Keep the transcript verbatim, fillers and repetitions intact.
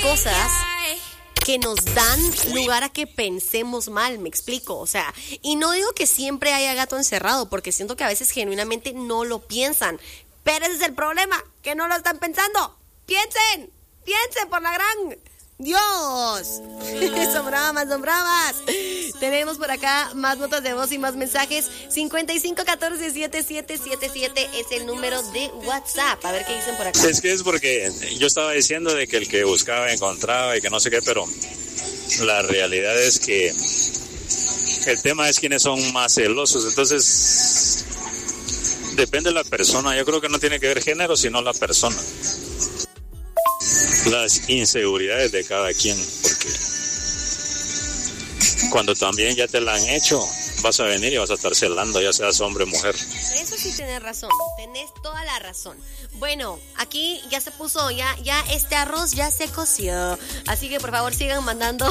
cosas que nos dan lugar a que pensemos mal, me explico, o sea, y no digo que siempre haya gato encerrado, porque siento que a veces genuinamente no lo piensan, pero ese es el problema, que no lo están pensando. Piensen, piensen por la gran Dios. Son bravas, son bravas. Tenemos por acá más notas de voz y más mensajes. cincuenta y cinco catorce setenta y siete setenta y siete es el número de WhatsApp. A ver qué dicen por acá. Es que es porque yo estaba diciendo de que el que buscaba encontraba y que no sé qué, pero la realidad es que el tema es quiénes son más celosos. Entonces depende de la persona. Yo creo que no tiene que ver género, sino la persona, las inseguridades de cada quien, porque cuando también ya te la han hecho, vas a venir y vas a estar celando, ya seas hombre o mujer. Eso sí tenés razón, tenés toda la razón. Bueno, aquí ya se puso, ya, ya este arroz ya se coció, así que por favor sigan mandando